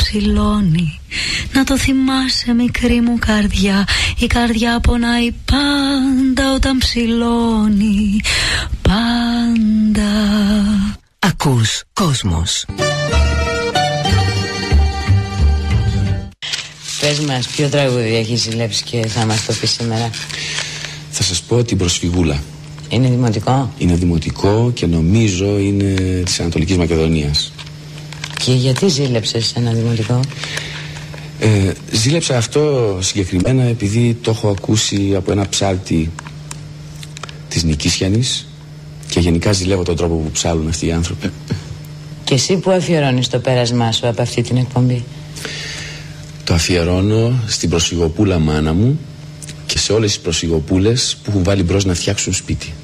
ψηλώνει. Να το θυμάσαι μικρή μου καρδιά, η καρδιά πονάει πάντα όταν ψηλώνει. Πάντα. Ακούς Κόσμος. Πες μας, ποιο τραγούδι έχει ζηλέψει και θα μας το πει σήμερα? Θα σας πω την Προσφυγούλα. Είναι δημοτικό? Είναι δημοτικό και νομίζω είναι της Ανατολικής Μακεδονίας. Και γιατί ζήλεψες ένα δημοτικό? Ζήλεψα αυτό συγκεκριμένα επειδή το έχω ακούσει από ένα ψάλτη της Νικήσιανης και γενικά ζηλεύω τον τρόπο που ψάλουν αυτοί οι άνθρωποι. Και εσύ που αφιερώνεις το πέρασμά σου από αυτή την εκπομπή? Το αφιερώνω στην προσφυγοπούλα μάνα μου και σε όλες τις προσφυγοπούλες που έχουν βάλει μπρος να φτιάξουν σπίτι.